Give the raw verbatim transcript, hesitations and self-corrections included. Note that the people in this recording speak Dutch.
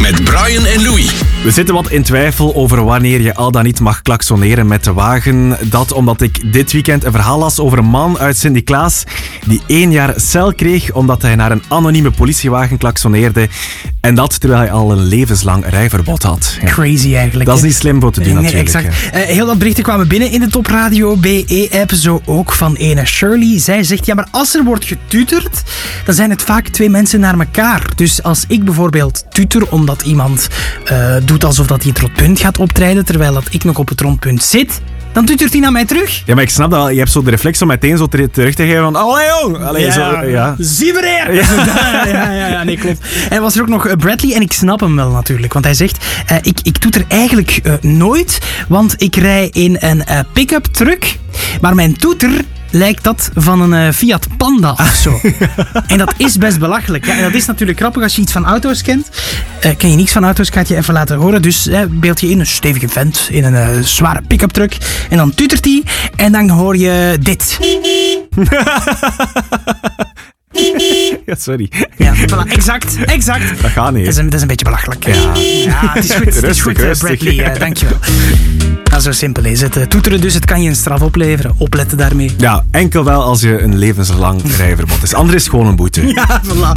met Brian en Louis. We zitten wat in twijfel over wanneer je al dan niet mag klaksoneren met de wagen. Dat omdat ik dit weekend een verhaal las over een man uit Sint-Niklaas die één jaar cel kreeg omdat hij naar een anonieme politiewagen klaksoneerde. En dat terwijl hij al een levenslang rijverbod had. Ja. Crazy eigenlijk. Dat is niet slim voor te doen, nee, natuurlijk. Exact. Uh, heel wat berichten kwamen binnen in de Top Radio B E-app. Zo ook van ene Shirley. Zij zegt, ja, maar als er wordt getuterd, dan zijn het vaak twee mensen naar elkaar. Dus als ik bijvoorbeeld tuter omdat iemand uh, doet alsof dat hij het rotpunt gaat optreden, terwijl dat ik nog op het rondpunt zit, dan tutert hij naar mij terug. Ja, maar ik snap dat wel. Je hebt zo de reflex om meteen zo terug te geven van allee jong! Allee, ja, zo, ja. Zie maar hier! Ja. ja, ja, ja, nee, klopt. En was er ook nog Bradley, en ik snap hem wel natuurlijk, want hij zegt, uh, ik, ik toeter eigenlijk uh, nooit, want ik rij in een uh, pick-up truck, maar mijn toeter lijkt dat van een uh, Fiat Panda of zo. En dat is best belachelijk. Ja, en dat is natuurlijk grappig als je iets van auto's kent. Uh, ken je niks van auto's, ga ik je even laten horen. Dus uh, beeld je in een stevige vent in een uh, zware pick-up truck. En dan tutert hij en dan hoor je dit. Ja, sorry. Ja, voilà, exact, exact. Dat gaat niet. Dat is, een, dat is een beetje belachelijk. Ja, ja het is goed, het is goed rustig, Bradley. rustig. Uh, dankjewel. Nou, zo simpel is het. Uh, toeteren dus, het kan je een straf opleveren. Opletten daarmee. Ja, enkel wel als je een levenslang rijverbod is. Anders is het gewoon een boete. Ja, voilà.